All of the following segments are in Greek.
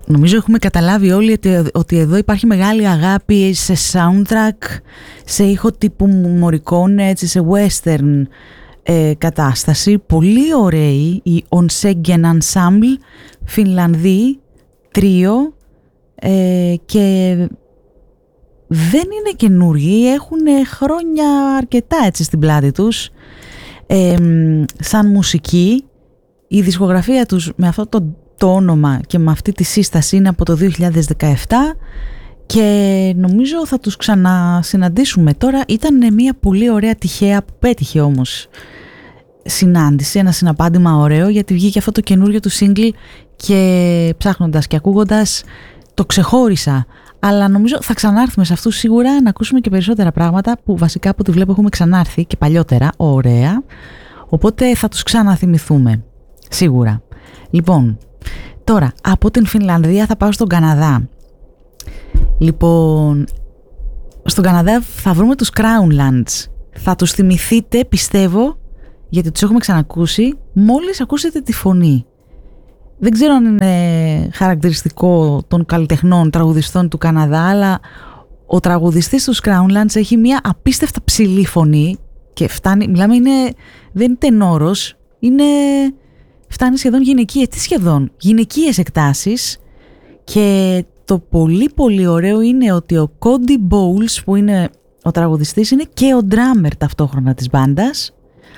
Νομίζω έχουμε καταλάβει όλοι ότι εδώ υπάρχει μεγάλη αγάπη σε soundtrack, σε ήχο τύπου Morricone, έτσι, σε western κατάσταση. Πολύ ωραίοι οι Ontsegen Ensemble, Φινλανδοί, τρίο, και δεν είναι καινούργοι, έχουν χρόνια αρκετά έτσι στην πλάτη τους. Σαν μουσική, η δισκογραφία τους με αυτό το όνομα και με αυτή τη σύσταση είναι από το 2017 και νομίζω θα τους ξανασυναντήσουμε. Τώρα ήταν μια πολύ ωραία τυχαία, που πέτυχε όμως, συνάντηση, ένα συναπάντημα ωραίο, γιατί βγήκε αυτό το καινούριο του single και ψάχνοντας και ακούγοντας το ξεχώρισα. Αλλά νομίζω θα ξανάρθουμε σε αυτούς σίγουρα, να ακούσουμε και περισσότερα πράγματα που βασικά από ό,τι βλέπω έχουμε ξανάρθει και παλιότερα, ωραία. Οπότε θα τους ξαναθυμηθούμε, σίγουρα. Λοιπόν, τώρα από την Φινλανδία θα πάω στον Καναδά. Λοιπόν, στον Καναδά θα βρούμε τους Crownlands. Θα τους θυμηθείτε, πιστεύω, γιατί τους έχουμε ξανακούσει μόλις ακούσετε τη φωνή. Δεν ξέρω αν είναι χαρακτηριστικό των καλλιτεχνών τραγουδιστών του Καναδά, αλλά ο τραγουδιστής του Crownlands έχει μια απίστευτα ψηλή φωνή και φτάνει, μιλάμε, δεν είναι τενόρος, φτάνει σχεδόν γυναικείες εκτάσεις. Και το πολύ πολύ ωραίο είναι ότι ο Cody Bowles, που είναι ο τραγουδιστής, είναι και ο drummer ταυτόχρονα της μπάντας.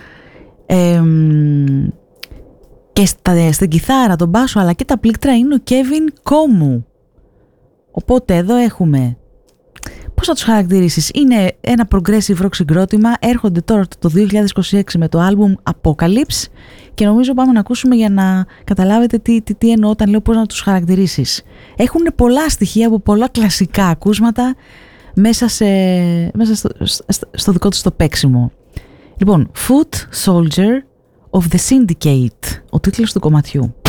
Και στην κιθάρα, τον μπάσο αλλά και τα πλήκτρα είναι ο Kevin Komu. Οπότε εδώ έχουμε, πώς θα τους χαρακτηρίσεις, είναι ένα progressive rock συγκρότημα, έρχονται τώρα το 2026 με το album Apocalypse και νομίζω πάμε να ακούσουμε για να καταλάβετε τι εννοώ όταν λέω πώς να τους χαρακτηρίσεις. Έχουν πολλά στοιχεία από πολλά κλασικά ακούσματα μέσα στο δικό τους το παίξιμο. Λοιπόν, Foot Soldier of the Syndicate, ο τίτλος του κομματιού.